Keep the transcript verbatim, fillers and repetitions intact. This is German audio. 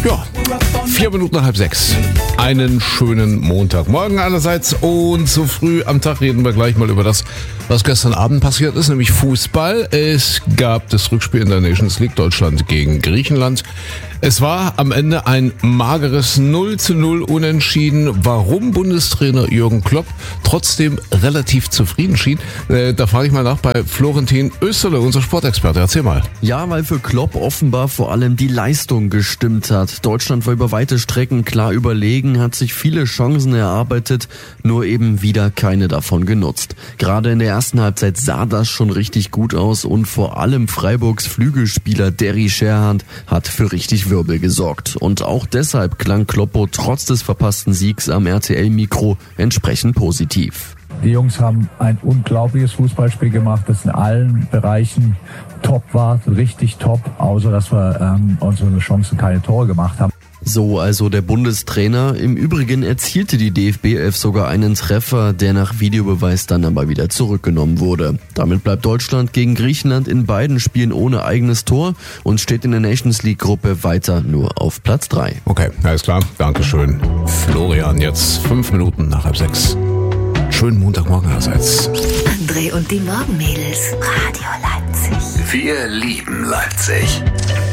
Ja, vier Minuten nach halb sechs. Einen schönen Montagmorgen allerseits und so früh am Tag reden wir gleich mal über das, was gestern Abend passiert ist, nämlich Fußball. Es gab das Rückspiel in der Nations League, Deutschland gegen Griechenland. Es war am Ende ein mageres null zu null Unentschieden. Warum Bundestrainer Jürgen Klopp trotzdem relativ zufrieden schien, äh, da frage ich mal nach bei Florentin Österle, unser Sportexperte. Erzähl mal. Ja, weil für Klopp offenbar vor allem die Leistung gestimmt hat. Deutschland war über weite Strecken klar überlegen, hat sich viele Chancen erarbeitet, nur eben wieder keine davon genutzt. Gerade in der ersten Halbzeit sah das schon richtig gut aus und vor allem Freiburgs Flügelspieler Derry Scherhand hat für richtig Wirbel gesorgt. Und auch deshalb klang Kloppo trotz des verpassten Siegs am R T L-Mikro entsprechend positiv. Die Jungs haben ein unglaubliches Fußballspiel gemacht, das in allen Bereichen top war, richtig top, außer dass wir ähm, unsere Chancen keine Tore gemacht haben. So also der Bundestrainer. Im Übrigen erzielte die D F B elf sogar einen Treffer, der nach Videobeweis dann aber wieder zurückgenommen wurde. Damit bleibt Deutschland gegen Griechenland in beiden Spielen ohne eigenes Tor und steht in der Nations League Gruppe weiter nur auf Platz drei. Okay, alles klar. Dankeschön. Florian, jetzt fünf Minuten nach halb sechs. Schönen Montagmorgen allerseits. André und die Morgenmädels. Radio Leipzig. Wir lieben Leipzig.